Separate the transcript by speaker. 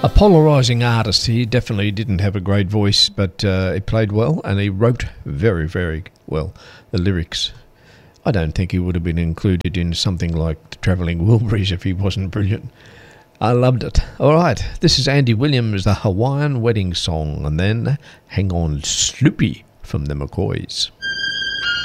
Speaker 1: A polarising artist. He definitely didn't have a great voice, but he played well and he wrote very, very well the lyrics. I don't think he would have been included in something like The Travelling Wilburys if he wasn't brilliant. I loved it. All right, this is Andy Williams, the Hawaiian Wedding Song, and then Hang On Sloopy from the McCoys.